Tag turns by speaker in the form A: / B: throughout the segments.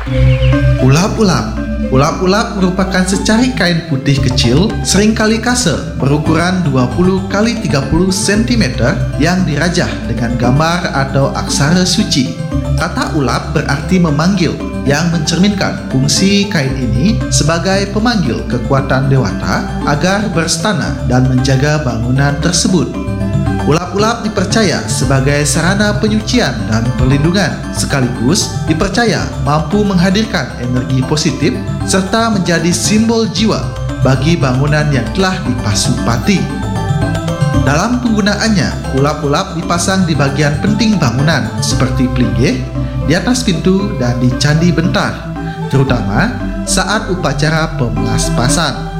A: Ulap-ulap. Ulap-ulap merupakan secari kain putih kecil, seringkali kasar, berukuran 20 x 30 cm yang dirajah dengan gambar atau aksara suci. Kata ulap berarti memanggil, yang mencerminkan fungsi kain ini sebagai pemanggil kekuatan dewata agar berstana dan menjaga bangunan tersebut. Ulap-ulap dipercaya sebagai sarana penyucian dan perlindungan, sekaligus dipercaya mampu menghadirkan energi positif serta menjadi simbol jiwa bagi bangunan yang telah dipasupati. Dalam penggunaannya, ulap-ulap dipasang di bagian penting bangunan seperti pelinggih, di atas pintu dan di candi bentar, terutama saat upacara pemelaspasan.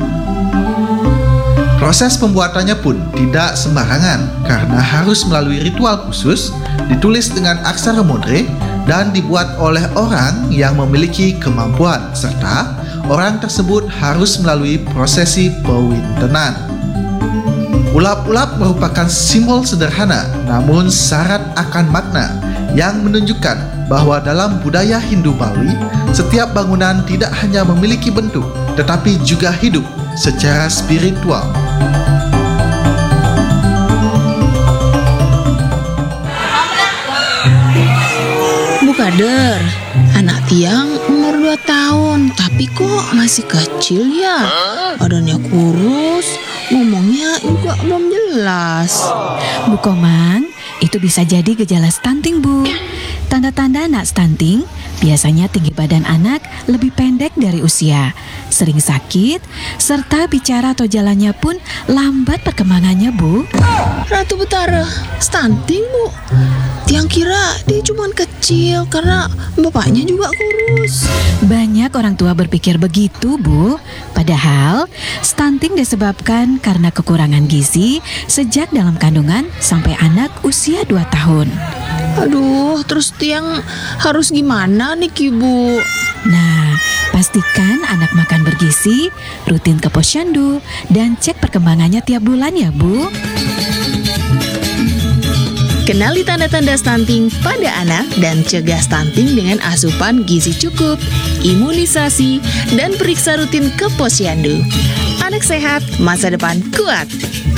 A: Proses pembuatannya pun tidak sembarangan karena harus melalui ritual khusus, ditulis dengan aksara modre, dan dibuat oleh orang yang memiliki kemampuan, serta orang tersebut harus melalui prosesi pewintenan. Ulap-ulap merupakan simbol sederhana namun syarat akan makna yang menunjukkan bahwa dalam budaya Hindu Bali, setiap bangunan tidak hanya memiliki bentuk tetapi juga hidup secara spiritual.
B: Bu Kader, anak Tiang umur 2 tahun, tapi kok masih kecil ya? Badannya kurus, ngomongnya juga belum jelas.
C: Bu Komang, itu bisa jadi gejala stunting, Bu. Tanda-tanda anak stunting biasanya tinggi badan anak lebih pendek dari usia, sering sakit, serta bicara atau jalannya pun lambat perkembangannya, Bu.
B: Ratu Betara, stunting Bu? Tiang kira dia cuma kecil karena bapaknya juga kurus.
C: Banyak orang tua berpikir begitu, Bu. Padahal, stunting disebabkan karena kekurangan gizi sejak dalam kandungan sampai anak usia 2 tahun.
B: Aduh, terus Tiang harus gimana nih Ki Bu?
C: Nah, pastikan anak makan bergizi, rutin ke posyandu, dan cek perkembangannya tiap bulan ya, Bu.
B: Kenali tanda-tanda stunting pada anak dan cegah stunting dengan asupan gizi cukup, imunisasi, dan periksa rutin ke posyandu. Anak sehat, masa depan kuat.